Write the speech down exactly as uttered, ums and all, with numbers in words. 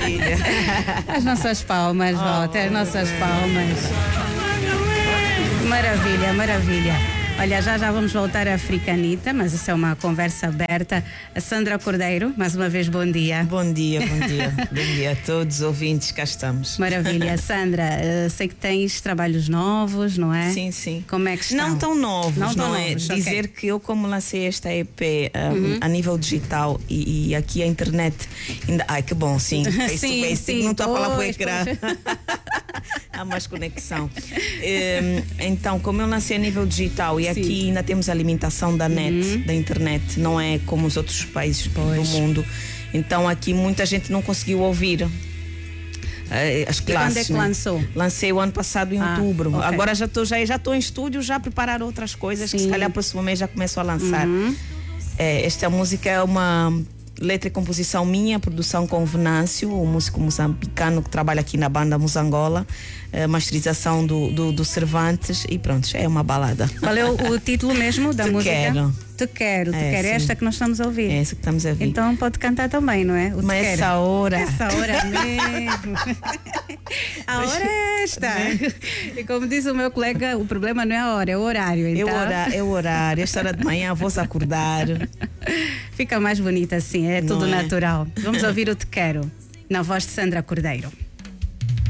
maravilha. As nossas palmas, Oh, Walter, as nossas palmas. Maravilha, maravilha. Olha, já já vamos voltar à Africanita, mas isso é uma conversa aberta. A Sandra Cordeiro, mais uma vez, bom dia. Bom dia, bom dia. Bom dia a todos os ouvintes, cá estamos. Maravilha. Sandra, uh, sei que tens trabalhos novos, não é? Sim, sim. Como é que estão? Não tão novos, não, não, tão é? novos, Dizer okay. que eu, como lancei esta E P um, Uhum. a nível digital e, e aqui a internet ainda. Ai, que bom, sim. Face Sim, to face, sim, não estou a falar para o pois, ecrã. Há mais conexão. Um, então, como eu lancei a nível digital e Sim. aqui ainda temos a limitação da net, Uhum. da internet, não é como os outros países Pois. do mundo. Então, aqui muita gente não conseguiu ouvir. As classes, e quando é que né? lançou? Lancei o ano passado em Ah, outubro. ok. Agora já estou já, já estou em estúdio já a preparar outras coisas que Sim. se calhar próximo mês já começo a lançar. Uhum. É, esta música é uma letra e composição minha, produção com o Venâncio, o músico moçambicano que trabalha aqui na banda Musangola, é, masterização do, do, do Cervantes e pronto, é uma balada. Qual é o, o título mesmo da Te música? Quero. Te Quero, Te É, Quero. É sim. esta que nós estamos a ouvir. É essa que estamos a ver. Então pode cantar também, não é? O Te Mas Quero. essa hora. Essa hora mesmo. A hora é esta. E como diz o meu colega, o problema não é a hora, é o horário. É Então, o horário, é o horário. Esta hora de manhã vou acordar. fica mais bonita assim, é tudo Não é? natural. Vamos ouvir o Te Quero, na voz de Sandra Cordeiro.